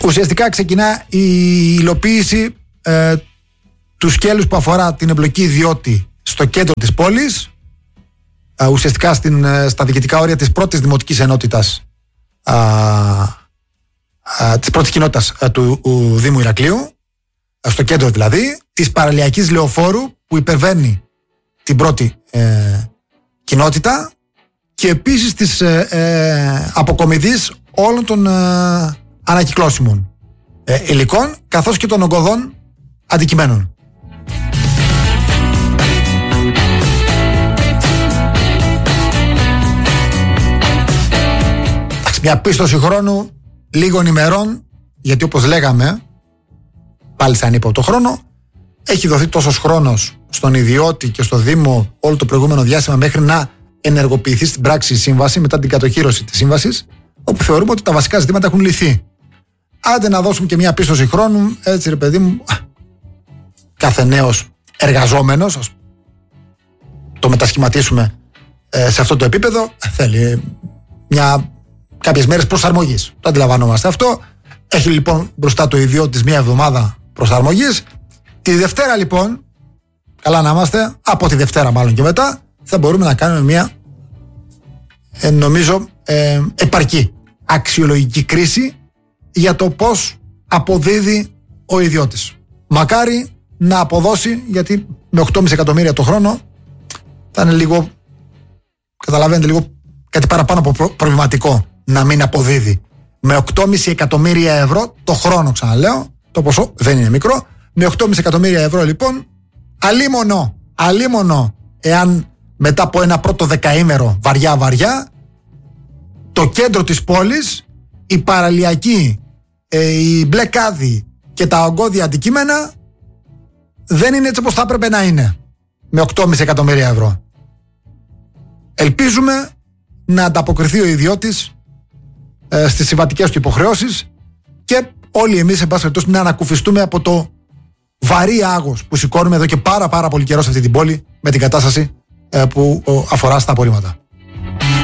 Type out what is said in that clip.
Ουσιαστικά ξεκινά η υλοποίηση του σκέλους που αφορά την εμπλοκή ιδιώτη στο κέντρο της πόλης, ουσιαστικά στα διοικητικά όρια της πρώτης δημοτικής ενότητας, της πρώτης κοινότητας του Δήμου Ηρακλείου, στο κέντρο δηλαδή, της παραλιακής λεωφόρου που υπερβαίνει την πρώτη κοινότητα, και επίσης της αποκομιδής όλων των ανακυκλώσιμων υλικών, καθώς και των ογκωδών αντικειμένων. Μια πίστοση χρόνου λίγων ημερών, γιατί όπως λέγαμε, πάλι σαν είπα το χρόνο, έχει δοθεί τόσος χρόνος στον ιδιώτη και στο Δήμο όλο το προηγούμενο διάστημα μέχρι να ενεργοποιηθεί στην πράξη η σύμβαση μετά την κατοχύρωση της σύμβασης, όπου θεωρούμε ότι τα βασικά ζητήματα έχουν λυθεί. Άντε να δώσουμε και μια πίστοση χρόνου, έτσι ρε παιδί μου, κάθε νέος εργαζόμενος, ας το μετασχηματίσουμε σε αυτό το επίπεδο, θέλει κάποιες μέρες προσαρμογής. Το αντιλαμβανόμαστε αυτό. Έχει λοιπόν μπροστά το ιδιώτης μια εβδομάδα προσαρμογής. Τη Δευτέρα λοιπόν, καλά να είμαστε, από τη Δευτέρα μάλλον και μετά, θα μπορούμε να κάνουμε μια νομίζω επαρκή αξιολογική κρίση για το πώς αποδίδει ο ιδιώτης. Μακάρι να αποδώσει, γιατί με 8,5 εκατομμύρια το χρόνο θα είναι λίγο, καταλαβαίνετε, λίγο κάτι παραπάνω από προβληματικό να μην αποδίδει. Με 8,5 εκατομμύρια ευρώ το χρόνο, ξαναλέω, το ποσό δεν είναι μικρό. Με 8,5 εκατομμύρια ευρώ λοιπόν, αλίμονο εάν μετά από ένα πρώτο δεκαήμερο βαριά, το κέντρο της πόλης, η παραλιακή, η μπλε κάδη και τα ογκώδια αντικείμενα δεν είναι έτσι όπως θα έπρεπε να είναι με 8,5 εκατομμύρια ευρώ. Ελπίζουμε να ανταποκριθεί ο ιδιώτης στις συμβατικές του υποχρεώσεις και όλοι εμείς, εν πάση περιπτώσει, να ανακουφιστούμε από το βαρύ άγος που σηκώνουμε εδώ και πάρα πολύ καιρό σε αυτή την πόλη με την κατάσταση που αφορά στα απορρίμματα.